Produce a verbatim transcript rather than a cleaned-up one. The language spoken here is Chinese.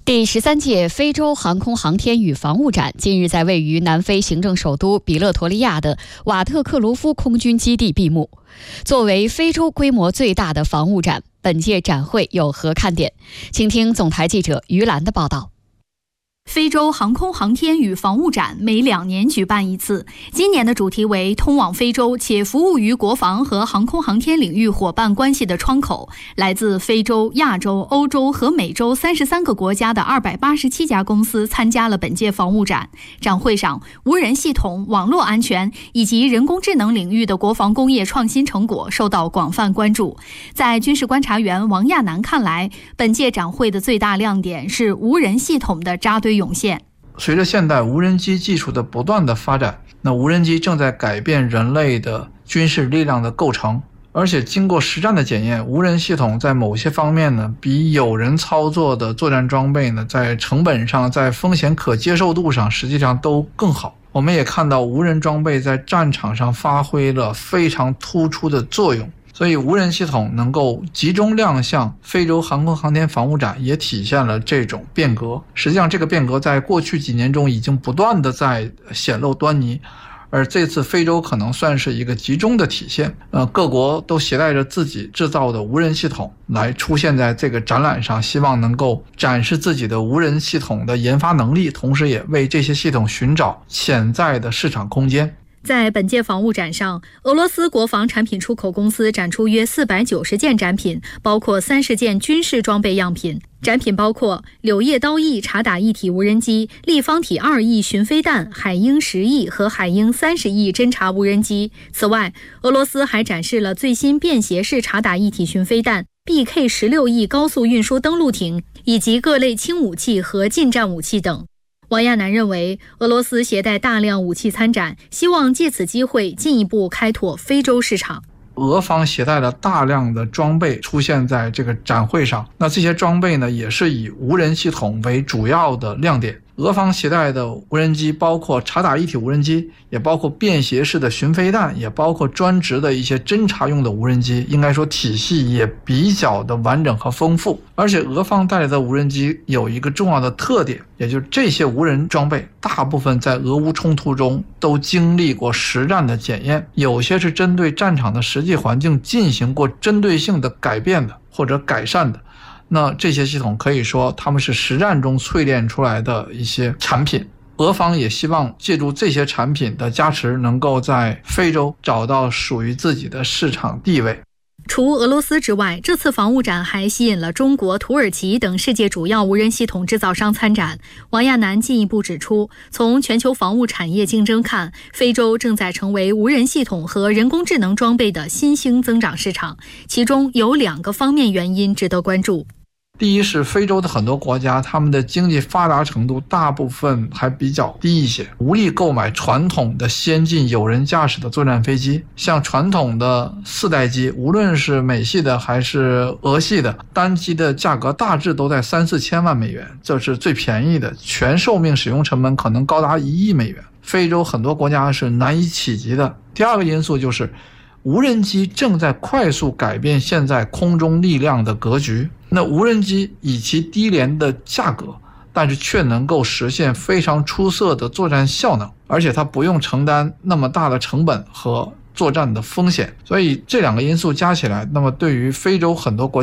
第十三届非洲航空航天与防务展近日在位于南非行政首都比勒陀利亚的瓦特克卢夫空军基地闭幕。作为非洲规模最大的防务展，本届展会有何看点？请听总台记者于兰的报道。 非洲航空航天与防务展每两年举办一次，今年的主题为通往非洲且服务于国防和航空航天领域伙伴关系的窗口。来自非洲、亚洲、欧洲和美洲三十三个国家的二百八十七家公司参加了本届防务展。展会上，无人系统、网络安全以及人工智能领域的国防工业创新成果受到广泛关注。在军事观察员王亚楠看来，本届展会的最大亮点是无人系统的扎堆涌现。 随着现代无人机技术的不断的发展，那无人机正在改变人类的军事力量的构成，而且经过实战的检验，无人系统在某些方面呢，比有人操作的作战装备呢，在成本上、在风险可接受度上，实际上都更好。我们也看到无人装备在战场上发挥了非常突出的作用。所以无人系统能够集中亮相非洲航空航天防务展，也体现了这种变革。实际上这个变革在过去几年中已经不断的在显露端倪，而这次非洲可能算是一个集中的体现。呃，各国都携带着自己制造的无人系统来出现在这个展览上，希望能够展示自己的无人系统的研发能力，同时也为这些系统寻找潜在的市场空间。 在本届防务展上，俄罗斯国防产品出口公司展出约四百九十件展品，包括三十件军事装备样品。展品包括柳叶刀 E 察打一体无人机、立方体 二 E 巡飞弹、海鹰 十 E 和海鹰 三十 E 侦察无人机。此外，俄罗斯还展示了最新便携式察打一体巡飞弹、B K 十六 E 高速运输登陆艇以及各类轻武器和近战武器等。王亚楠认为，俄罗斯携带大量武器参展，希望借此机会进一步开拓非洲市场。 俄方携带了大量的装备出现在这个展会上，那这些装备呢，也是以无人系统为主要的亮点。俄方携带的无人机包括察打一体无人机，也包括便携式的巡飞弹，也包括专职的一些侦察用的无人机，应该说体系也比较的完整和丰富。而且俄方带来的无人机有一个重要的特点，也就是这些无人装备大部分在俄乌冲突中都经历过实战的检验，有些是针对战场的实际环境进行过针对性的改变的或者改善的。那这些系统可以说他们是实战中淬炼出来的一些产品，俄方也希望借助这些产品的加持，能够在非洲找到属于自己的市场地位。 除俄罗斯之外，这次防务展还吸引了中国、土耳其等世界主要无人系统制造商参展。王亚楠进一步指出，从全球防务产业竞争看，非洲正在成为无人系统和人工智能装备的新兴增长市场，其中有两个方面原因值得关注。 第一是非洲的很多国家，他们的经济发达程度大部分还比较低一些，无力购买传统的先进有人驾驶的作战飞机。像传统的四代机，无论是美系的还是俄系的，单机的价格大致都在三四千万美元，这是最便宜的，全寿命使用成本可能高达一亿美元。非洲很多国家是难以企及的。第二个因素就是无人机正在快速改变现在空中力量的格局。那无人机以其低廉的价格，但是却能够实现非常出色的作战效能，而且它不用承担那么大的成本和作战的风险。所以这两个因素加起来，那么对于非洲很多国家